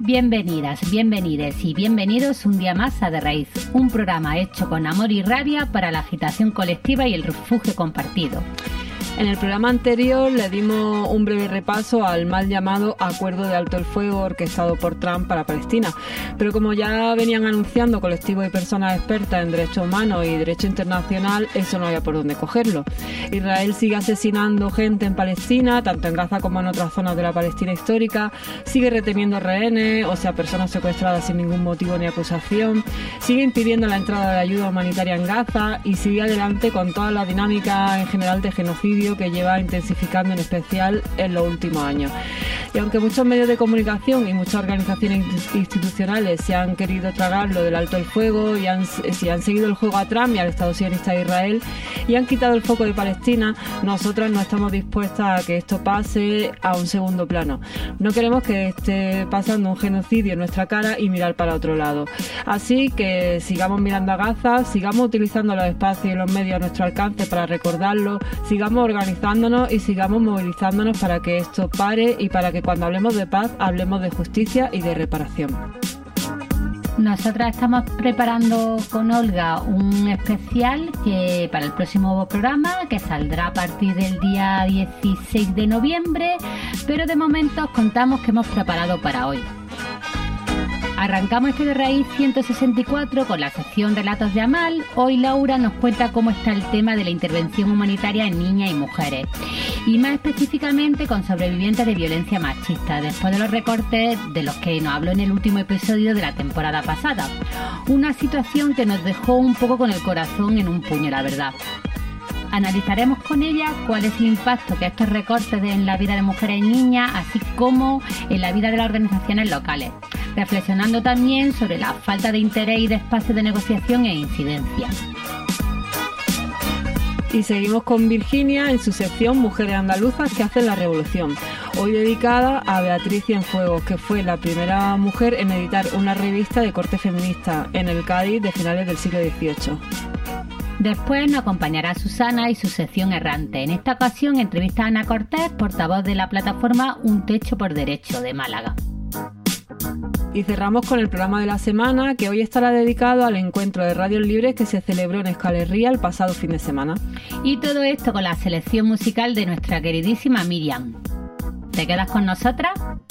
Bienvenidas, bienvenides y bienvenidos un día más a De Raíz, un programa hecho con amor y rabia para la agitación colectiva y el refugio compartido. En el programa anterior le dimos un breve repaso al mal llamado Acuerdo de Alto el Fuego orquestado por Trump para Palestina, pero como ya venían anunciando colectivos y personas expertas en derechos humanos y derecho internacional, eso no había por dónde cogerlo. Israel sigue asesinando gente en Palestina, tanto en Gaza como en otras zonas de la Palestina histórica, sigue reteniendo rehenes, o sea, personas secuestradas sin ningún motivo ni acusación, sigue impidiendo la entrada de ayuda humanitaria en Gaza y sigue adelante con toda la dinámica en general de genocidio que lleva intensificando en especial en los últimos años. Y aunque muchos medios de comunicación y muchas organizaciones institucionales se han querido tragar lo del alto el fuego y han seguido el juego a Trump y al Estado sionista de Israel y han quitado el foco de Palestina, nosotras no estamos dispuestas a que esto pase a un segundo plano. No queremos que esté pasando un genocidio en nuestra cara y mirar para otro lado. Así que sigamos mirando a Gaza, sigamos utilizando los espacios y los medios a nuestro alcance para recordarlo, sigamos organizándonos y sigamos movilizándonos para que esto pare y para que cuando hablemos de paz hablemos de justicia y de reparación. Nosotras estamos preparando con Olga un especial que para el próximo programa que saldrá a partir del día 16 de noviembre, pero de momento os contamos que hemos preparado para hoy. Arrancamos este de Raíz 164 con la sección Relatos de Amal. Hoy Laura nos cuenta cómo está el tema de la intervención humanitaria en niñas y mujeres, y más específicamente con sobrevivientes de violencia machista, después de los recortes de los que nos habló en el último episodio de la temporada pasada. Una situación que nos dejó un poco con el corazón en un puño, la verdad. Analizaremos con ella cuál es el impacto que estos recortes en la vida de mujeres y niñas, así como en la vida de las organizaciones locales, reflexionando también sobre la falta de interés y de espacio de negociación e incidencia. Y seguimos con Virginia en su sección Mujeres Andaluzas que hacen la revolución, hoy dedicada a Beatriz Cienfuegos, que fue la primera mujer en editar una revista de corte feminista en el Cádiz de finales del siglo XVIII. Después nos acompañará Susana y su sección Errante. En esta ocasión entrevista a Ana Cortés, portavoz de la plataforma Un Techo por Derecho de Málaga. Y cerramos con el programa de la semana, que hoy estará dedicado al encuentro de radios libres que se celebró en Euskal Herria el pasado fin de semana. Y todo esto con la selección musical de nuestra queridísima Miriam. ¿Te quedas con nosotras?